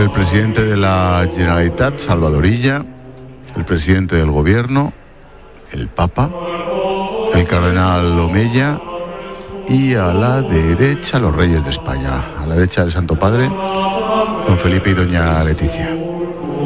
el presidente de la Generalitat, Salvador Illa, el presidente del gobierno, el Papa, el cardenal Omeya y a la derecha los reyes de España. A la derecha del Santo Padre, don Felipe y doña Leticia.